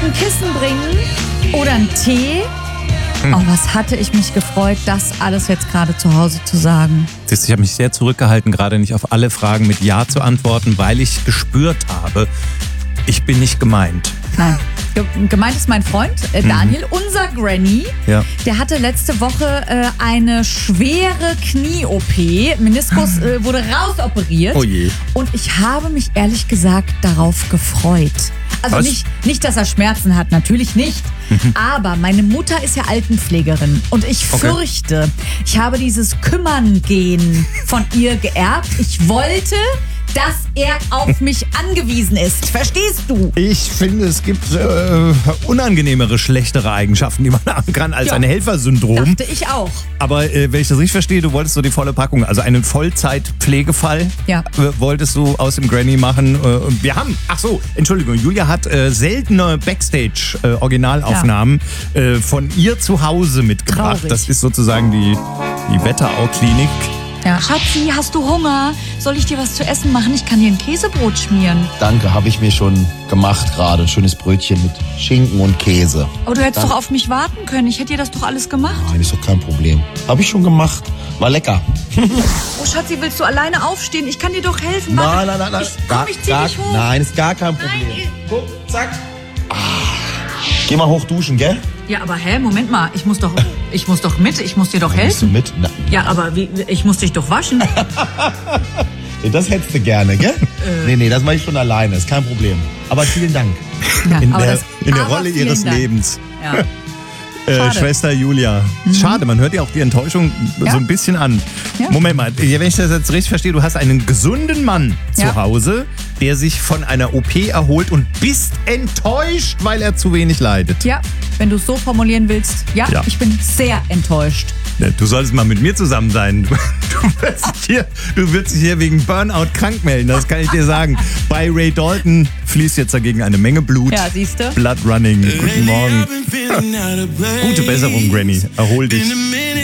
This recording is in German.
ein Kissen bringen oder einen Tee. Oh, was hatte ich mich gefreut, das alles jetzt gerade zu Hause zu sagen. Siehst du, ich habe mich sehr zurückgehalten, gerade nicht auf alle Fragen mit Ja zu antworten, weil ich gespürt habe, ich bin nicht gemeint. Nein. Gemeint ist mein Freund Daniel, unser Granny. Ja. Der hatte letzte Woche eine schwere Knie-OP. Meniskus wurde rausoperiert. Oh je. Und ich habe mich ehrlich gesagt darauf gefreut. Also Was? nicht, dass er Schmerzen hat, natürlich nicht. Aber meine Mutter ist ja Altenpflegerin. Und ich fürchte, ich habe dieses Kümmern-Gen von ihr geerbt. Ich wollte, dass er auf mich angewiesen ist. Verstehst du? Ich finde, es gibt unangenehmere, schlechtere Eigenschaften, die man haben kann, als ein Helfersyndrom. Dachte ich auch. Aber wenn ich das richtig verstehe, du wolltest so die volle Packung, also einen Vollzeit-Pflegefall wolltest du aus dem Granny machen. Wir haben, Entschuldigung, Julia hat seltene Backstage-Originalaufnahmen von ihr zu Hause mitgebracht. Traurig. Das ist sozusagen die Wetterau-Klinik. Ja. Schatzi, hast du Hunger? Soll ich dir was zu essen machen? Ich kann dir ein Käsebrot schmieren. Danke, habe ich mir schon gemacht gerade. Ein schönes Brötchen mit Schinken und Käse. Aber du hättest doch auf mich warten können. Ich hätte dir das doch alles gemacht. Nein, ist doch kein Problem. Habe ich schon gemacht. War lecker. Oh, Schatzi, willst du alleine aufstehen? Ich kann dir doch helfen. Nein. Ich zieh dich hoch. Nein, ist gar kein Problem. Nein, Guck, zack. Geh mal hoch duschen, gell? Ja, aber Moment mal. Ich muss doch mit. Ich muss dir doch Bist du helfen. mit? Ja, aber ich muss dich doch waschen. Das hättest du gerne, gell? Nee, das mache ich schon alleine. Ist kein Problem. Aber vielen Dank. Ja, In aber der aber Rolle vielen ihres Dank. Lebens. Ja. Schade. Schwester Julia. Schade, man hört ja auch die Enttäuschung so ein bisschen an. Ja. Moment mal, wenn ich das jetzt richtig verstehe, du hast einen gesunden Mann zu Hause, der sich von einer OP erholt und bist enttäuscht, weil er zu wenig leidet. Ja, wenn du es so formulieren willst. Ja, ich bin sehr enttäuscht. Du solltest mal mit mir zusammen sein. Du wirst dich hier wegen Burnout krank melden, das kann ich dir sagen. Bei Ray Dalton fließt jetzt dagegen eine Menge Blut. Ja, siehst du? Blood running. Guten Morgen. Gute Besserung, Granny. Erhol dich.